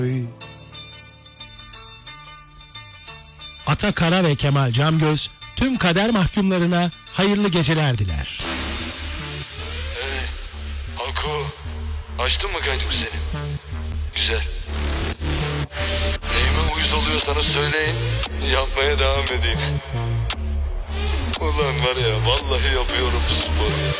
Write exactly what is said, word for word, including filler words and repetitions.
Ata Kara ve Kemal Camgöz tüm kader mahkumlarına hayırlı geceler diler. Hey, Haku, açtın mı kaydımı senin? Güzel. Neyime uyuz oluyorsanız söyleyin, yapmaya devam edeyim. Ulan var ya, vallahi yapıyorum bu sporu ya.